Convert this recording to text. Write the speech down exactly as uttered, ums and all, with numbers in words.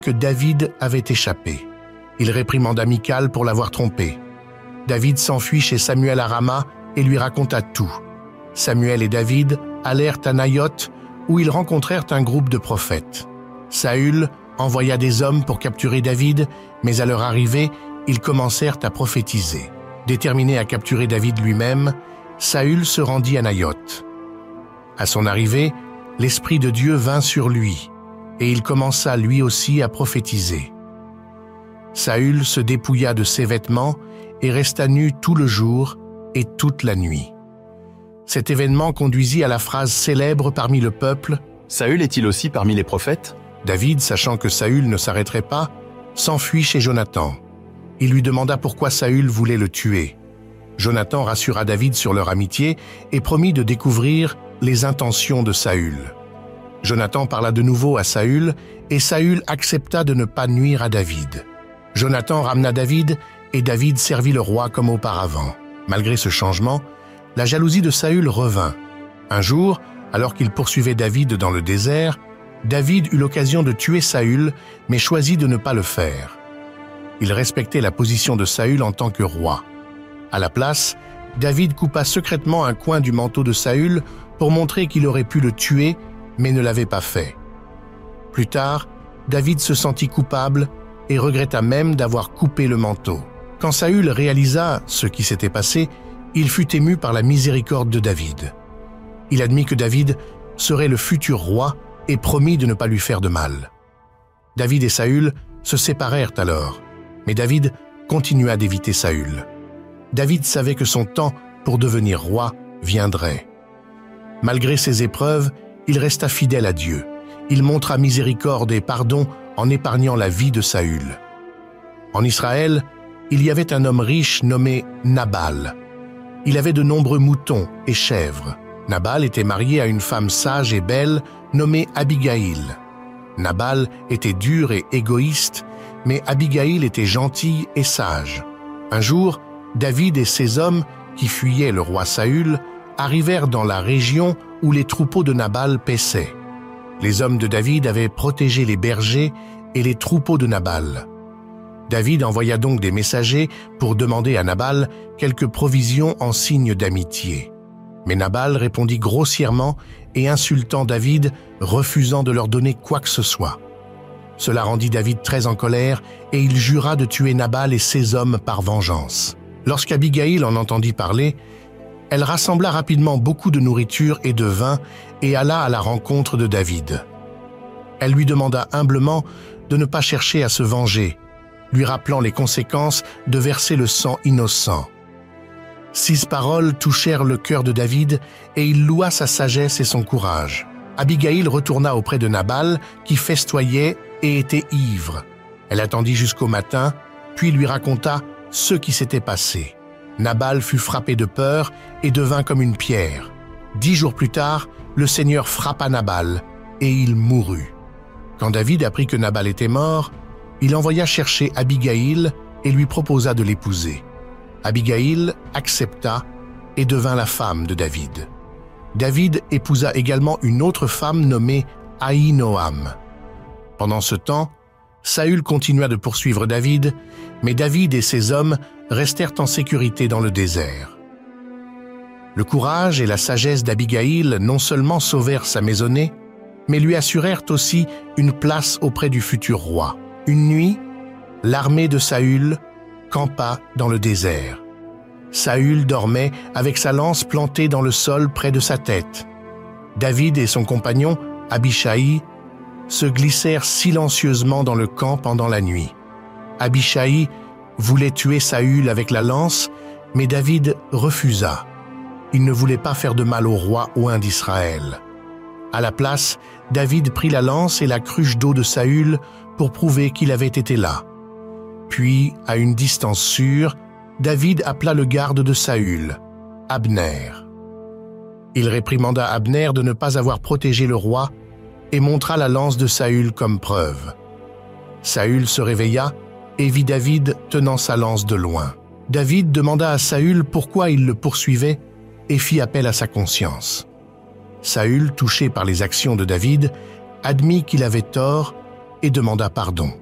que David avait échappé. Il réprimanda Michal pour l'avoir trompé. David s'enfuit chez Samuel à Rama et lui raconta tout. Samuel et David allèrent à Naïoth, où ils rencontrèrent un groupe de prophètes. Saül envoya des hommes pour capturer David, mais à leur arrivée, ils commencèrent à prophétiser. Déterminé à capturer David lui-même, Saül se rendit à Naïoth. À son arrivée, l'Esprit de Dieu vint sur lui, et il commença lui aussi à prophétiser. Saül se dépouilla de ses vêtements et resta nu tout le jour et toute la nuit. Cet événement conduisit à la phrase célèbre parmi le peuple « Saül est-il aussi parmi les prophètes ?» David, sachant que Saül ne s'arrêterait pas, s'enfuit chez Jonathan. Il lui demanda pourquoi Saül voulait le tuer. Jonathan rassura David sur leur amitié et promit de découvrir les intentions de Saül. Jonathan parla de nouveau à Saül et Saül accepta de ne pas nuire à David. Jonathan ramena David et David servit le roi comme auparavant. Malgré ce changement, la jalousie de Saül revint. Un jour, alors qu'il poursuivait David dans le désert, David eut l'occasion de tuer Saül, mais choisit de ne pas le faire. Il respectait la position de Saül en tant que roi. À la place, David coupa secrètement un coin du manteau de Saül pour montrer qu'il aurait pu le tuer, mais ne l'avait pas fait. Plus tard, David se sentit coupable et regretta même d'avoir coupé le manteau. Quand Saül réalisa ce qui s'était passé, il fut ému par la miséricorde de David. Il admit que David serait le futur roi et promit de ne pas lui faire de mal. David et Saül se séparèrent alors, mais David continua d'éviter Saül. David savait que son temps pour devenir roi viendrait. Malgré ces épreuves, il resta fidèle à Dieu. Il montra miséricorde et pardon en épargnant la vie de Saül. En Israël, il y avait un homme riche nommé Nabal. Il avait de nombreux moutons et chèvres. Nabal était marié à une femme sage et belle nommée Abigaïl. Nabal était dur et égoïste, mais Abigaïl était gentille et sage. Un jour, David et ses hommes, qui fuyaient le roi Saül, arrivèrent dans la région où les troupeaux de Nabal paissaient. Les hommes de David avaient protégé les bergers et les troupeaux de Nabal. David envoya donc des messagers pour demander à Nabal quelques provisions en signe d'amitié. Mais Nabal répondit grossièrement et insultant David, refusant de leur donner quoi que ce soit. Cela rendit David très en colère et il jura de tuer Nabal et ses hommes par vengeance. Lorsqu'Abigaïl en entendit parler, elle rassembla rapidement beaucoup de nourriture et de vin et alla à la rencontre de David. Elle lui demanda humblement de ne pas chercher à se venger, lui rappelant les conséquences de verser le sang innocent. Six paroles touchèrent le cœur de David et il loua sa sagesse et son courage. Abigaïl retourna auprès de Nabal qui festoyait et était ivre. Elle attendit jusqu'au matin, puis lui raconta ce qui s'était passé. Nabal fut frappé de peur et devint comme une pierre. Dix jours plus tard, le Seigneur frappa Nabal et il mourut. Quand David apprit que Nabal était mort, il envoya chercher Abigaïl et lui proposa de l'épouser. Abigaïl accepta et devint la femme de David. David épousa également une autre femme nommée Ahinoam. Pendant ce temps, Saül continua de poursuivre David, mais David et ses hommes restèrent en sécurité dans le désert. Le courage et la sagesse d'Abigaïl non seulement sauvèrent sa maisonnée, mais lui assurèrent aussi une place auprès du futur roi. Une nuit, l'armée de Saül campa dans le désert. Saül dormait avec sa lance plantée dans le sol près de sa tête. David et son compagnon, Abishai, se glissèrent silencieusement dans le camp pendant la nuit. Abishai voulait tuer Saül avec la lance, mais David refusa. Il ne voulait pas faire de mal au roi oint d'Israël. À la place, David prit la lance et la cruche d'eau de Saül pour prouver qu'il avait été là. Puis, à une distance sûre, David appela le garde de Saül, Abner. Il réprimanda Abner de ne pas avoir protégé le roi et montra la lance de Saül comme preuve. Saül se réveilla et vit David tenant sa lance de loin. David demanda à Saül pourquoi il le poursuivait et fit appel à sa conscience. Saül, touché par les actions de David, admit qu'il avait tort et demanda pardon.